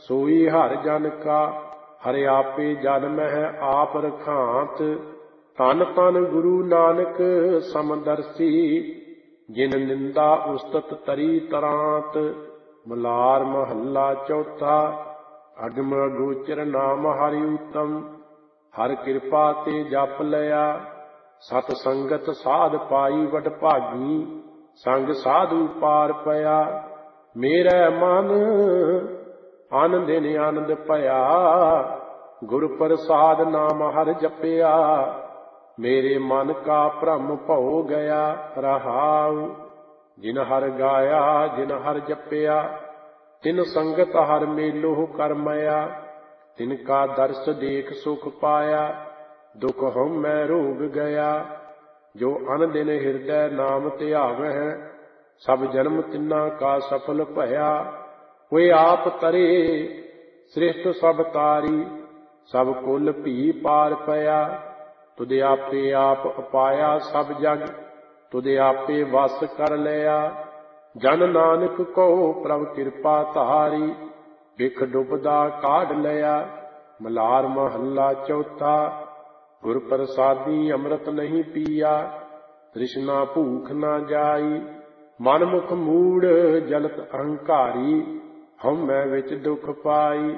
सोई हर जन का, हर आपे जन्म है आप रखांत। तन तन गुरु नानक समदर्शी, जिन निंदा उस्तत तरी तरांत। मलार महला चौथा। अगम अगोचर नाम हरि उत्तम, हर कृपा ते जप लिया। सत संगत साध पाई वड भागी, संग साधु पार पया। मेरा मन आनंद दिन आनंद पया, गुर प्रसाद नाम हर जपया। मेरे मन का भ्रम भौ गया रहाउ, जिन हर गाया जिन हर जपया। तिन संगत हर मेलो करमया, तिनका दर्श देख सुख पाया। दुख हम मैं रोग गया, जो अन दिन हृदय नाम ध्यावह। सब जन्म तिन्ना का सफल भया, कोई आप तरे सृष्ट सब तारी। सब कुल भी पार पया, तुझे आपे आप अपाया सब जग। तुझे आपे वस कर लिया, जन नानक को प्रभ कृपा धारी। बिख डुबदा काढ़ लिया। मलार महला चौथा। गुर प्रसादी अमृत नहीं पिया, तृष्णा भूख न जाई। मन मुख मूढ़ जलत अहंकारी, हम मैं विच दुख पाई।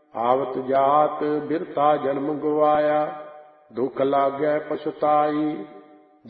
आवत जात बिरथा जन्म गवाया, दुख लागै पछताई।